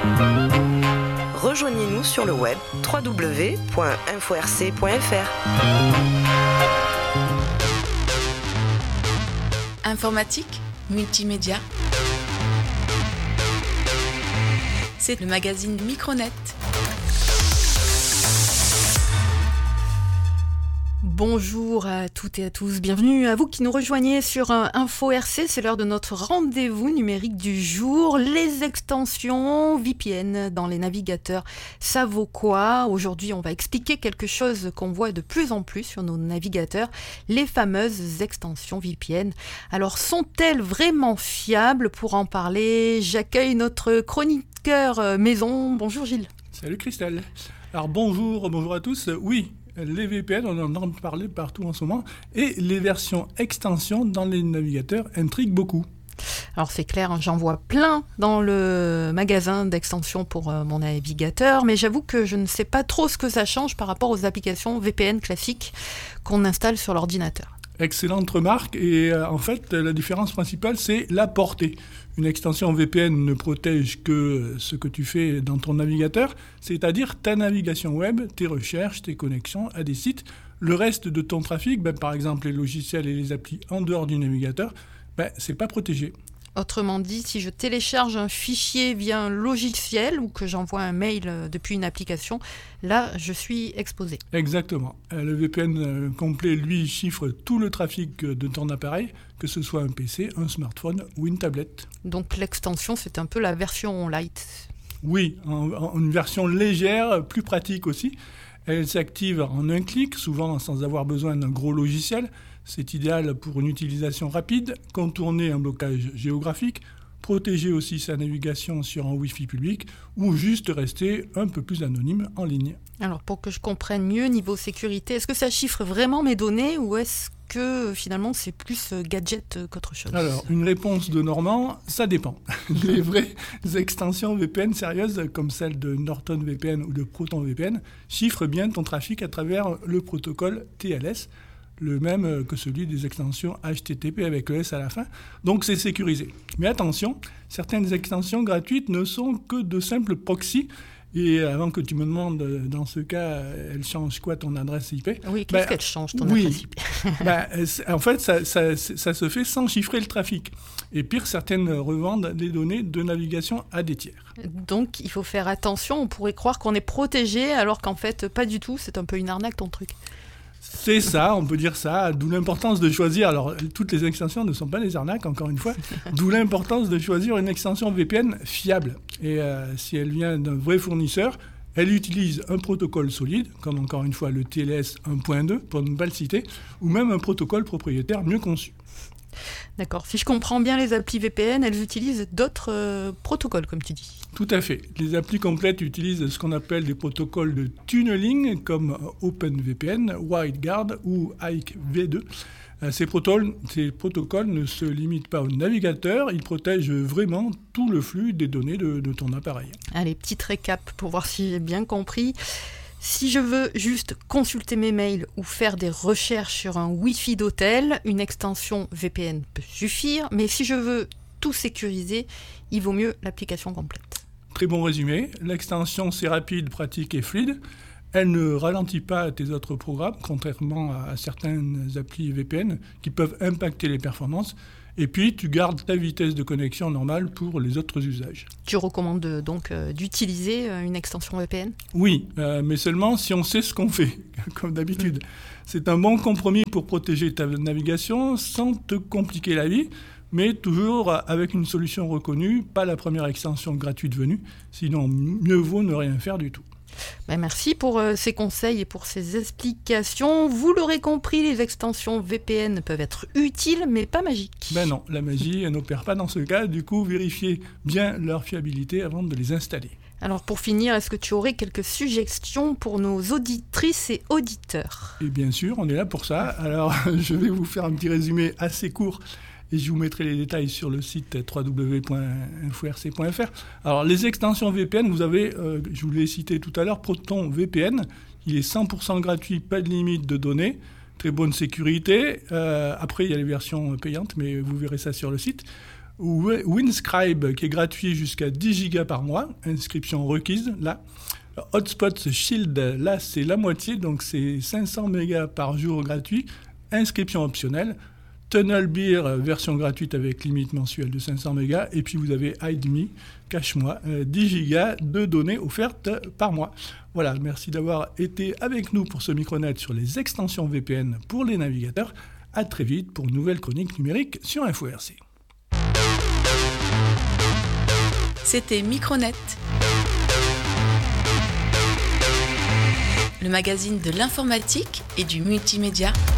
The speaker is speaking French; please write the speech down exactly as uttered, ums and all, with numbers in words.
Rejoignez-nous sur le web w w w point info r c point f r. Informatique, multimédia. C'est le magazine Micronet. Bonjour à toutes et à tous, bienvenue à vous qui nous rejoignez sur Info R C, c'est l'heure de notre rendez-vous numérique du jour, les extensions V P N dans les navigateurs, ça vaut quoi ? Aujourd'hui on va expliquer quelque chose qu'on voit de plus en plus sur nos navigateurs, les fameuses extensions V P N. Alors sont-elles vraiment fiables ? Pour en parler, j'accueille notre chroniqueur maison, bonjour Gilles. Salut Christelle. Alors bonjour, bonjour à tous, oui. Les V P N, on en entend parler partout en ce moment, et les versions extensions dans les navigateurs intriguent beaucoup. Alors c'est clair, j'en vois plein dans le magasin d'extensions pour euh, mon navigateur, mais j'avoue que je ne sais pas trop ce que ça change par rapport aux applications V P N classiques qu'on installe sur l'ordinateur. Excellente remarque, et euh, en fait, la différence principale, c'est la portée. Une extension V P N ne protège que ce que tu fais dans ton navigateur, c'est-à-dire ta navigation web, tes recherches, tes connexions à des sites. Le reste de ton trafic, ben, par exemple les logiciels et les applis en dehors du navigateur, ben, c'est pas protégé. Autrement dit, si je télécharge un fichier via un logiciel ou que j'envoie un mail depuis une application, là, je suis exposé. Exactement. Le V P N complet, lui, chiffre tout le trafic de ton appareil, que ce soit un P C, un smartphone ou une tablette. Donc l'extension, c'est un peu la version light. Oui, en, en une version légère, plus pratique aussi. Elle s'active en un clic, souvent sans avoir besoin d'un gros logiciel. C'est idéal pour une utilisation rapide, contourner un blocage géographique, protéger aussi sa navigation sur un Wi-Fi public ou juste rester un peu plus anonyme en ligne. Alors pour que je comprenne mieux niveau sécurité, est-ce que ça chiffre vraiment mes données ou est-ce que finalement c'est plus gadget qu'autre chose ? Alors une réponse de Normand, ça dépend. Les vraies extensions V P N sérieuses comme celle de Norton V P N ou de Proton V P N chiffrent bien ton trafic à travers le protocole T L S. Le même que celui des extensions H T T P avec le S à la fin, donc c'est sécurisé. Mais attention, certaines extensions gratuites ne sont que de simples proxys, et avant que tu me demandes, dans ce cas, elle change quoi ton adresse I P ? Oui, qu'est-ce ben, qu'elle change ton oui, adresse I P ? ben, en fait, ça, ça, ça se fait sans chiffrer le trafic. Et pire, certaines revendent des données de navigation à des tiers. Donc il faut faire attention, on pourrait croire qu'on est protégé alors qu'en fait pas du tout, c'est un peu une arnaque ton truc. C'est ça, on peut dire ça, d'où l'importance de choisir, alors toutes les extensions ne sont pas des arnaques, encore une fois, d'où l'importance de choisir une extension V P N fiable. Et euh, si elle vient d'un vrai fournisseur, elle utilise un protocole solide, comme encore une fois le T L S un point deux, pour ne pas le citer, ou même un protocole propriétaire mieux conçu. D'accord. Si je comprends bien les applis V P N, elles utilisent d'autres euh, protocoles, comme tu dis. Tout à fait. Les applis complètes utilisent ce qu'on appelle des protocoles de tunneling, comme OpenVPN, WideGuard ou Hike V deux. Ces protocoles, ces protocoles ne se limitent pas au navigateur, ils protègent vraiment tout le flux des données de, de ton appareil. Allez, petite récap pour voir si j'ai bien compris. Si je veux juste consulter mes mails ou faire des recherches sur un Wi-Fi d'hôtel, une extension V P N peut suffire, mais si je veux tout sécuriser, il vaut mieux l'application complète. Très bon résumé. L'extension, c'est rapide, pratique et fluide. Elle ne ralentit pas tes autres programmes, contrairement à certaines applis V P N qui peuvent impacter les performances. Et puis, tu gardes ta vitesse de connexion normale pour les autres usages. Tu recommandes donc euh, d'utiliser euh, une extension V P N ? Oui, euh, mais seulement si on sait ce qu'on fait, comme d'habitude. C'est un bon compromis pour protéger ta navigation sans te compliquer la vie, mais toujours avec une solution reconnue, pas la première extension gratuite venue, sinon mieux vaut ne rien faire du tout. Ben merci pour euh, ces conseils et pour ces explications. Vous l'aurez compris, les extensions V P N peuvent être utiles, mais pas magiques. Ben non, la magie, elle n'opère pas dans ce cas. Du coup, vérifiez bien leur fiabilité avant de les installer. Alors pour finir, est-ce que tu aurais quelques suggestions pour nos auditrices et auditeurs ? Et bien sûr, on est là pour ça. Alors, je vais vous faire un petit résumé assez court. Et je vous mettrai les détails sur le site w w w point info r c point f r. Alors, les extensions V P N, vous avez, euh, je vous l'ai cité tout à l'heure, Proton V P N. Il est cent pour cent gratuit, pas de limite de données, très bonne sécurité. Euh, après, il y a les versions payantes, mais vous verrez ça sur le site. ou Winscribe qui est gratuit jusqu'à dix gigas par mois, inscription requise là. Hotspot Shield, là c'est la moitié, donc c'est cinq cents mégas par jour gratuit, inscription optionnelle. TunnelBeer, version gratuite avec limite mensuelle de cinq cents mégas. Et puis vous avez HideMe, cache-moi, dix gigas de données offertes par mois. Voilà, merci d'avoir été avec nous pour ce Micronet sur les extensions V P N pour les navigateurs. À très vite pour une nouvelle chronique numérique sur Info R C. C'était Micronet, le magazine de l'informatique et du multimédia.